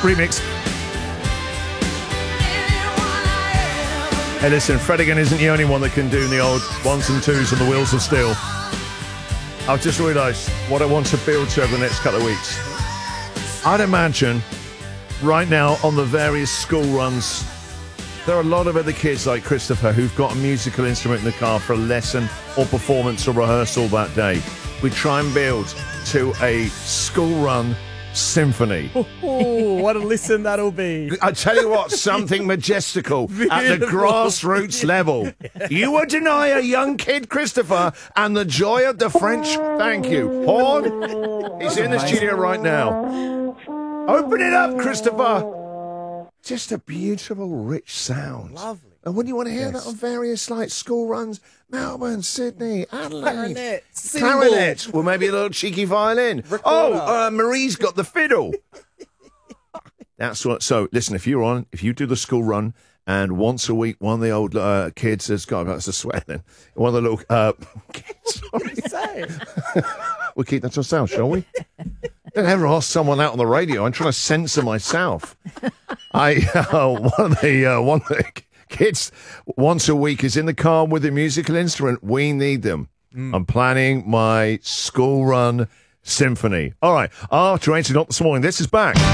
remix. Hey, listen, Fredigan isn't the only one that can do the old ones and twos on the wheels of steel. I've just realised what I want to build to over the next couple of weeks. I'd imagine right now on the various school runs, there are a lot of other kids like Christopher who've got a musical instrument in the car for a lesson or performance or rehearsal that day. We try and build to a school run symphony. Oh, what a listen that'll be. I tell you what, something majestical at the grassroots level. You would deny a young kid, Christopher, and the joy of the French. Thank you. Horn is in the studio right now. Open it up, Christopher. Just a beautiful, rich sound. Lovely. And when you want to hear that on various like school runs, Melbourne, Sydney, Adelaide, clarinet, well, maybe a little cheeky violin. Marie's got the fiddle. That's what. So listen, if you do the school run, and once a week, one of the old kids has got. That's a swear then. One of the little kids. Sorry. We'll keep that to ourselves, shall we? Don't ever ask someone out on the radio. I'm trying to censor myself. One of the kids once a week is in the car with a musical instrument. We need them. I'm planning my school run symphony. All right. After 8 o'clock this morning, this is back.